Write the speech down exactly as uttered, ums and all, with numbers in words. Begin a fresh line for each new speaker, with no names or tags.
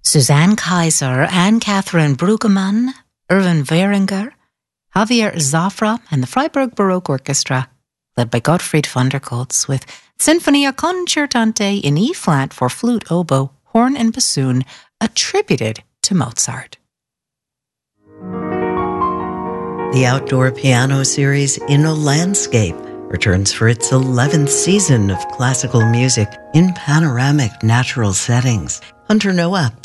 Suzanne Kaiser, Anne-Catherine Brueggemann, Irvin Wehringer, Javier Zafra, and the Freiburg Baroque Orchestra, led by Gottfried von der Goltz, with Sinfonia Concertante in E-flat for flute, oboe, horn, and bassoon, attributed to Mozart.
The outdoor piano series Inno Landscape returns for its eleventh season of classical music in panoramic natural settings. Hunter Nowak